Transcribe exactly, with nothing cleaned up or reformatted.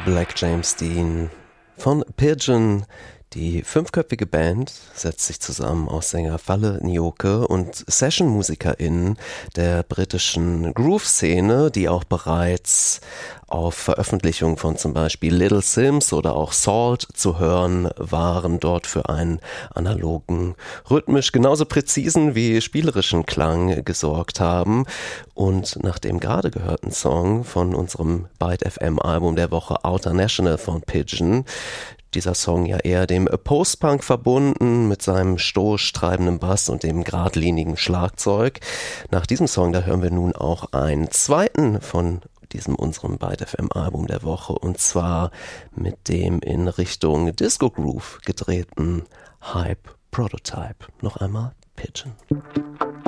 Black James Dean von Pigeon. Die fünfköpfige Band setzt sich zusammen aus Sänger Valle Nyoke und Session-MusikerInnen der britischen Groove-Szene, die auch bereits auf Veröffentlichungen von zum Beispiel Little Sims oder auch Salt zu hören waren, dort für einen analogen, rhythmisch genauso präzisen wie spielerischen Klang gesorgt haben. Und nach dem gerade gehörten Song von unserem Byte F M Album der Woche Outer National von Pigeon, dieser Song ja eher dem Post-Punk verbunden mit seinem stoisch treibenden Bass und dem geradlinigen Schlagzeug. Nach diesem Song, da hören wir nun auch einen zweiten von diesem unserem Byte F M Album der Woche, und zwar mit dem in Richtung Disco Groove gedrehten Hype Prototype. Noch einmal Pigeon.